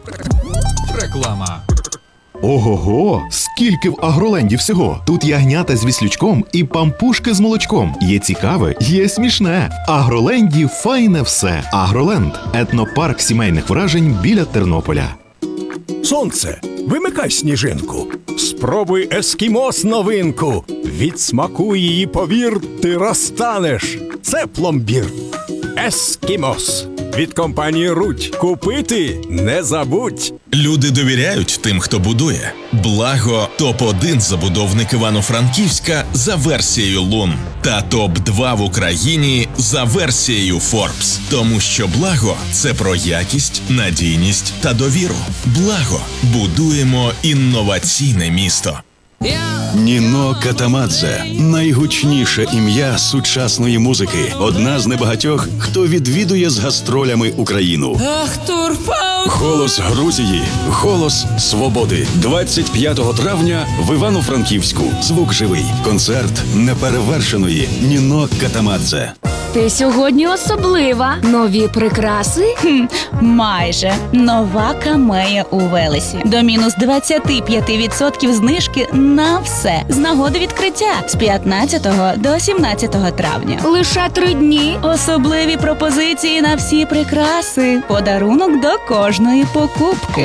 Реклама. Ого-го, скільки в Агроленді всього. Тут ягнята з віслючком і пампушки з молочком. Є цікаве, є смішне. В Агроленді файне все. Агроленд – етнопарк сімейних вражень біля Тернополя. Сонце, вимикай сніжинку. Спробуй ескімос новинку. Від смаку її, повір, ти розтанеш. Це пломбір. Ескімос. Від компанії Рудь. Купити не забудь. Люди довіряють тим, хто будує. Благо – топ-1 забудовник Івано-Франківська за версією Лун. Та топ-2 в Україні за версією Forbes. Тому що Благо – це про якість, надійність та довіру. Благо – будуємо інноваційне місто. Ніно Катамадзе – найгучніше ім'я сучасної музики. Одна з небагатьох, хто відвідує з гастролями Україну. Голос Грузії, голос свободи. 25 травня в Івано-Франківську. Звук живий. Концерт неперевершеної Ніно Катамадзе. Ти сьогодні особлива. Нові прикраси? Майже. Нова камея у Велесі. До мінус 25% знижки на все. З нагоди відкриття з 15 до 17 травня. Лише 3 дні. Особливі пропозиції на всі прикраси. Подарунок до кожної покупки.